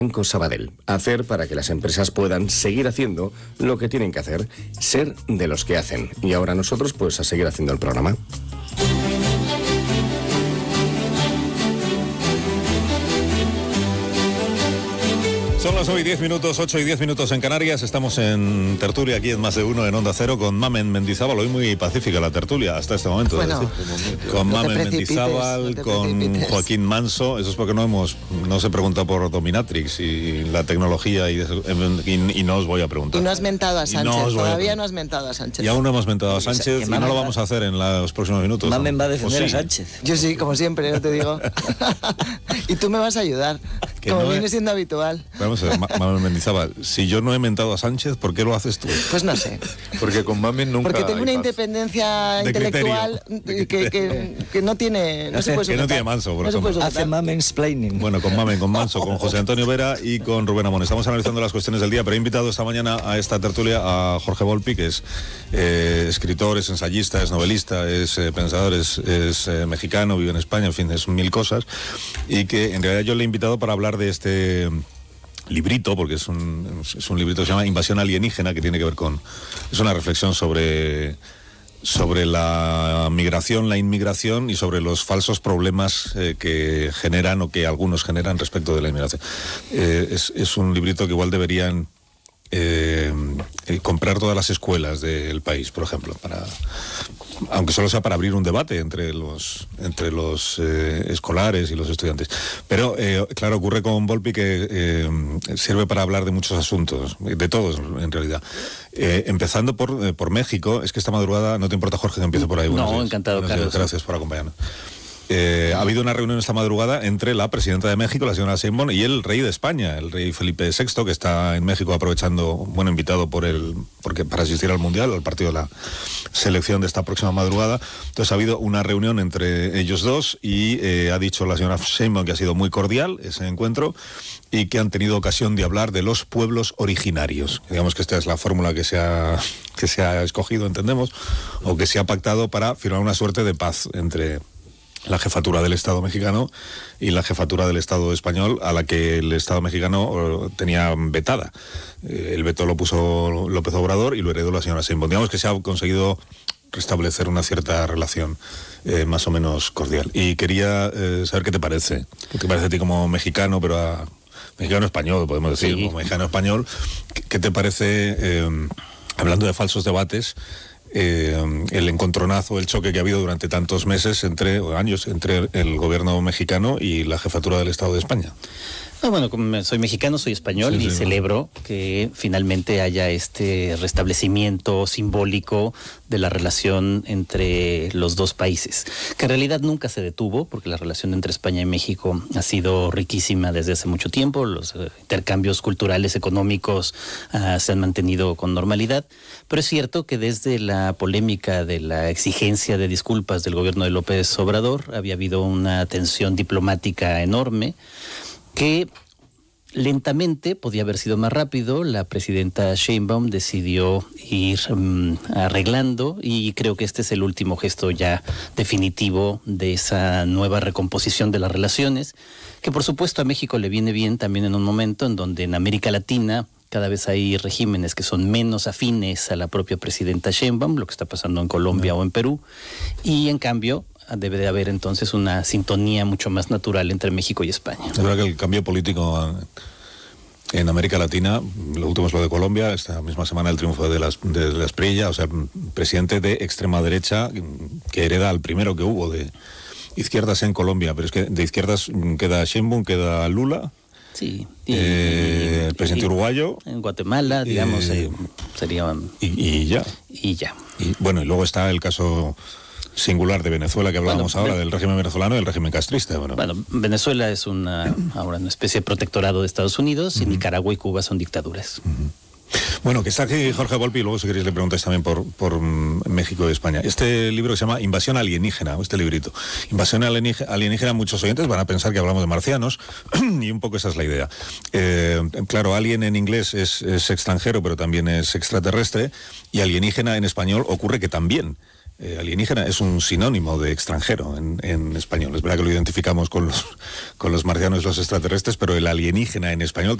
Banco Sabadell, hacer para que las empresas puedan seguir haciendo lo que tienen que hacer, ser de los que hacen. Y ahora nosotros, pues, a seguir haciendo el programa. Son las 8 y 10 minutos en Canarias. Estamos en tertulia aquí en Más de Uno en Onda Cero con Mamen Mendizábal. Hoy muy pacífica la tertulia hasta este momento. Bueno, con Mamen Mendizábal, con Joaquín Manso. Eso es porque no se pregunta por Dominatrix y la tecnología y no os voy a preguntar. Y no has mentado a Sánchez, todavía no has mentado a Sánchez. Y aún no hemos mentado a Sánchez y no lo vamos a hacer en los próximos minutos. Mamen va a defender a Sánchez. Yo sí, como siempre, no te digo. Y tú me vas a ayudar, como viene siendo habitual. Vamos a ver, Mamen Mendizábal, si yo no he mentado a Sánchez, ¿por qué lo haces tú? Pues no sé. Porque con Mamen nunca. Porque tengo una independencia intelectual que no tiene. No se puede que no tiene Manso, por ejemplo. Hace Mamensplaining. Bueno, con Mamen, con Manso, con José Antonio Vera y con Rubén Amón. Estamos analizando las cuestiones del día, pero he invitado esta mañana a esta tertulia a Jorge Volpi, que es escritor, es ensayista, es novelista, es pensador, es mexicano, vive en España, en fin, es mil cosas. Y que en realidad yo le he invitado para hablar de este librito, porque es un librito que se llama Invasión Alienígena, que tiene que ver es una reflexión sobre la migración, la inmigración y sobre los falsos problemas que generan o que algunos generan respecto de la inmigración. Es un librito que igual deberían comprar todas las escuelas del país, por ejemplo, aunque solo sea para abrir un debate entre los escolares y los estudiantes. Pero, claro, ocurre con Volpi que sirve para hablar de muchos asuntos, de todos, en realidad. Empezando por México. Es que esta madrugada, ¿no te importa, Jorge, que empiece por ahí? No, encantado, Carlos. Gracias por acompañarnos. Ha habido una reunión esta madrugada entre la presidenta de México, la señora Sheinbaum, y el rey de España, el rey Felipe VI, que está en México aprovechando, invitado para asistir al Mundial, al partido de la selección de esta próxima madrugada. Entonces ha habido una reunión entre ellos dos y ha dicho la señora Sheinbaum que ha sido muy cordial ese encuentro y que han tenido ocasión de hablar de los pueblos originarios. Digamos que esta es la fórmula que se ha escogido, entendemos, o que se ha pactado para firmar una suerte de paz entre la jefatura del Estado mexicano y la jefatura del Estado español, a la que el Estado mexicano tenía vetada. El veto lo puso López Obrador y lo heredó la señora Sheinbaum. Digamos que se ha conseguido restablecer una cierta relación más o menos cordial. Y quería saber qué te parece. ¿Qué te parece a ti como mexicano, pero mexicano español, podemos decir, sí, como mexicano español? ¿Qué te parece, hablando de falsos debates, el encontronazo, el choque que ha habido durante tantos meses, años, entre el gobierno mexicano y la jefatura del Estado de España? Bueno, como soy mexicano, soy español y celebro que finalmente haya este restablecimiento simbólico de la relación entre los dos países, que en realidad nunca se detuvo, porque la relación entre España y México ha sido riquísima desde hace mucho tiempo. Los intercambios culturales, económicos se han mantenido con normalidad, pero es cierto que desde la polémica de la exigencia de disculpas del gobierno de López Obrador había habido una tensión diplomática enorme, que lentamente podía haber sido más rápido. La presidenta Sheinbaum decidió ir arreglando, y creo que este es el último gesto ya definitivo de esa nueva recomposición de las relaciones, que por supuesto a México le viene bien también en un momento en donde en América Latina cada vez hay regímenes que son menos afines a la propia presidenta Sheinbaum, lo que está pasando en Colombia o en Perú, y en cambio debe de haber entonces una sintonía mucho más natural entre México y España. Es verdad que el cambio político en América Latina, lo último es lo de Colombia, esta misma semana el triunfo de las Espriella, o sea, presidente de extrema derecha que hereda al primero que hubo de izquierdas en Colombia, pero es que de izquierdas queda Sheinbaum, queda Lula. Sí, el presidente uruguayo. En Guatemala, digamos, sería... Y ya. Y ya. Y bueno, y luego está el caso singular de Venezuela que hablábamos ahora, del régimen venezolano y el régimen castrista. Bueno, Venezuela es ahora una especie de protectorado de Estados Unidos, y Nicaragua y Cuba son dictaduras. Bueno, que está aquí Jorge Volpi, y luego si queréis le preguntáis también por México y España. Este libro que se llama Invasión Alienígena, este librito. Invasión Alienígena, muchos oyentes van a pensar que hablamos de marcianos, y un poco esa es la idea. Claro, alien en inglés es extranjero, pero también es extraterrestre, y alienígena en español ocurre que también alienígena es un sinónimo de extranjero en español. Es verdad que lo identificamos con los marcianos y los extraterrestres, pero el alienígena en español